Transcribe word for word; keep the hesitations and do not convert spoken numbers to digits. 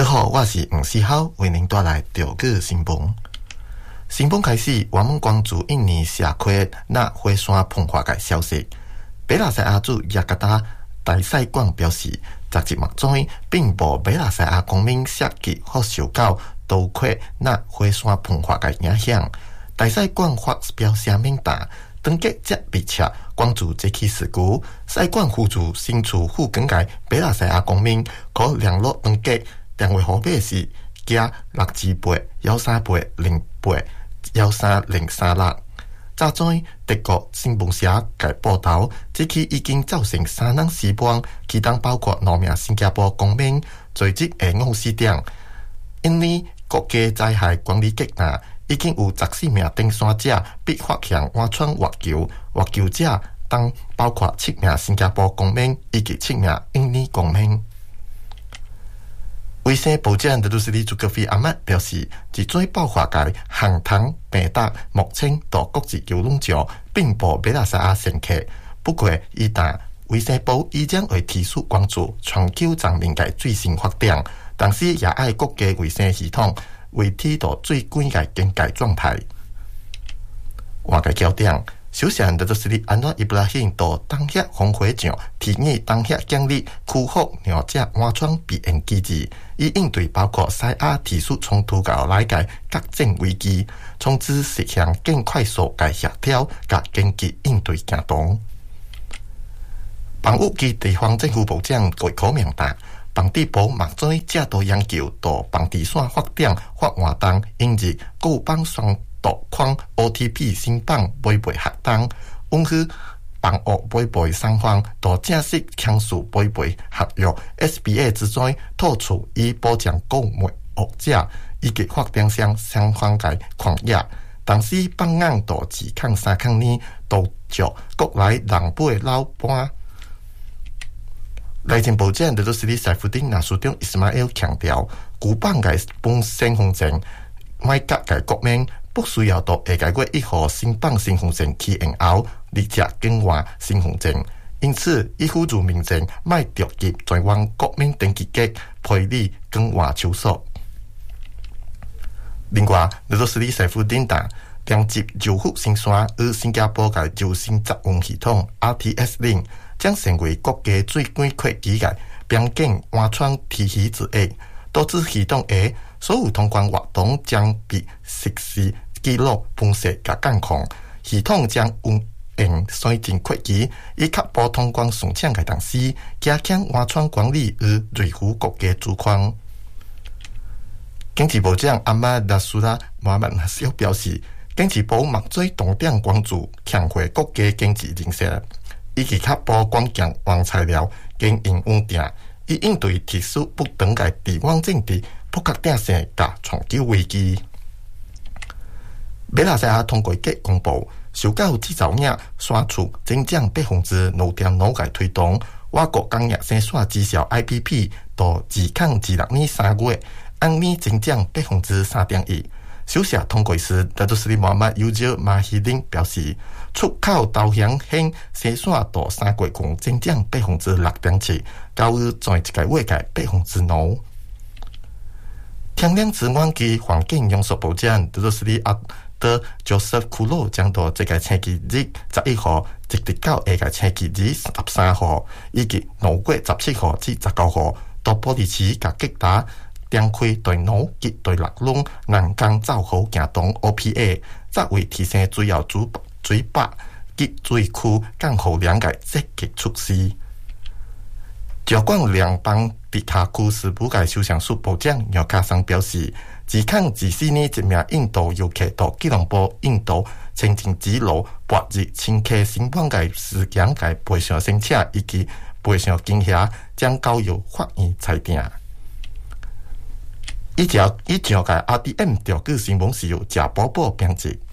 好，我是黄思豪，为您带来钓具新闻。新闻开始，我们关注印尼社区那火山喷发的消息。马来西亚驻雅加达大使馆表示，十日目前并无马来西亚公民涉及或受到刀溃那火山喷发的影响。大使馆发表声明答，当局则密切关注这起事故。使馆呼吁身处附近的马来西亚公民可联络当局，电话号码是加六二八幺三八零八幺三零三六。早前德国新闻社介报道，这起已经造成三人死亡，其中包括两名新加坡公民，随即的误死点。印尼国家灾害管理局呢，已经有十四名登山者被发现安全获救，获救者当包括七名新加坡公民以及七名印尼公民。卫生部长德鲁斯里朱格菲阿麦表示，自最爆发的航糖病毒目前到国际游泳场并无马来西亚乘客。不过，一旦卫生部已将会提出关注全球层面的最新发展，同时也爱国家卫生系统维持到最高的警戒状态。外界焦点。首相德鲁斯里安瓦伊布拉辛到当下红会场提议当下建立khu服鸟只安全避险机制，以应对包括西亚提出冲突到来的各种危机，从此实现更快速的协调和经济应对行动。房屋及地方政府部长郭可明答，房地部目前正在研究到房地产发展法活动，引入购房双贷款 O T P 申办买卖合同，允许房屋买卖双方到正式签署买卖合约 S B A 之中套出，以保障购买屋者以及发展商双方的权益。同时，放眼到只抗三抗年，都就国内人买老搬。内政部长德鲁斯里塞夫丁纳苏丁伊斯马尔强调，古板的本身份证买家的国民不需要到下个月一号申办身份证期限后，立即更换身份证。因此，伊呼吁民众莫着急前往国民登记局配理更换手续。另外，德鲁斯里塞夫丁答，连接柔佛新山与新加坡的柔性集运系统 R T S Link 将成为国家最关快机的边境安全体系之一。导致系统下所有通关活动将被实时记录分析及监控，系统将运用先进科技，以确保通关顺畅的同时，加强安全管理与维护国家主权。经济部长阿马达苏拉马曼哈斯表示，经济部目前重点关注强化国家经济政策，以及确保关键原材料经营稳定，以应对特殊不等的地缘政治不确定性及全球危机。马来西亚统计局公布，受到制造业刷出增长百分之六点六的推动，我国工业生产指数 I P P 到自抗二六年三月按年增长百分之三点一。首相统计师达杜斯里莫马尤杰马希丁表示，出口导向型生产到三月共增长百分之六点七，高于前一个月的百分之六。天然资源及环境永续部长德鲁斯里阿德 Joseph Kulo 将到这个星期日十一号，直直到下个星期日十三号，以及五月十七号至十九号，到玻璃市及吉打展开对脑及对六龙人工造好行动 O P A， 则为提升水后水水坝及水区降雨量的积极措施。交管联邦迪卡库斯部的首相署部长约卡桑表示，自抗自四年一名印度游客到吉隆坡印度前进之路八日乘客身亡的事件的赔偿申请以及赔偿金额将交由法院裁定。以上以上的 R D M 钓具新闻是由贾宝宝编辑。